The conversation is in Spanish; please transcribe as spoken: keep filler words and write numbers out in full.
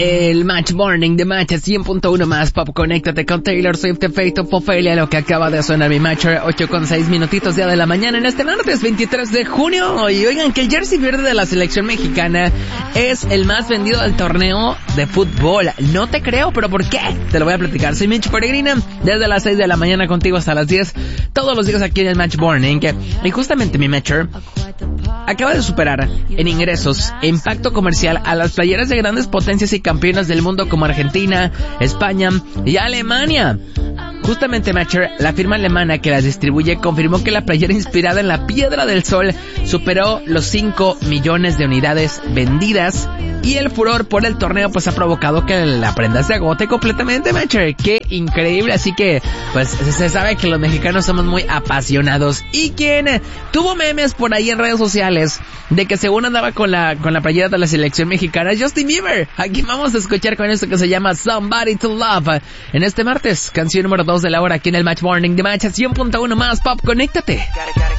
el Match Morning de Match cien punto uno más Pop. Conéctate con Taylor Swift, The Fate of Ophelia, lo que acaba de sonar mi Match, ocho con seis minutitos ya de la mañana en este martes veintitrés de junio. Y oigan que el jersey verde de la selección mexicana es el más vendido del torneo de fútbol. No te creo, pero ¿por qué? Te lo voy a platicar. Soy Mitch Peregrina, desde las seis de la mañana contigo hasta las diez, todos los días aquí en el Match Morning. Y justamente mi Matcher acaba de superar en ingresos e impacto comercial a las playeras de grandes potencias y campeonas del mundo como Argentina, España y Alemania. Justamente Matcher, la firma alemana que las distribuye, confirmó que la playera inspirada en la Piedra del Sol superó los cinco millones de unidades vendidas, y el furor por el torneo pues ha provocado que la prenda se agote completamente, Matcher. ¡Qué increíble! Así que pues se sabe que los mexicanos somos muy apasionados. Y quien tuvo memes por ahí en redes sociales de que según andaba con la con la playera de la selección mexicana, Justin Bieber. Aquí vamos a escuchar con esto que se llama Somebody to Love en este martes, canción número dos de la hora aquí en el Match Morning de Match cien punto uno más Pop. Conéctate.